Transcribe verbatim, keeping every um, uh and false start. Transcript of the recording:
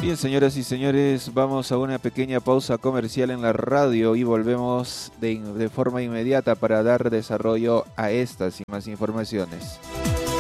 Bien, señoras y señores, vamos a una pequeña pausa comercial en la radio y volvemos de, de forma inmediata para dar desarrollo a estas y más informaciones.